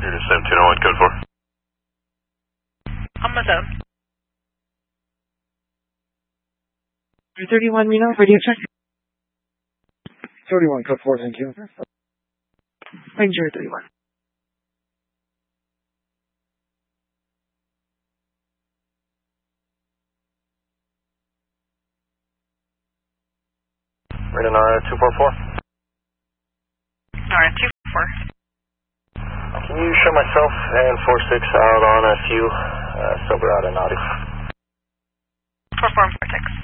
You're just 1701, code 4. On my phone. 31 Reno, radio check. 31, code 4, thank you. Ranger 31. Right in our 244. Alright, 244. Can you show myself and 46 out on a few Silverado Nautic? 44 and 46.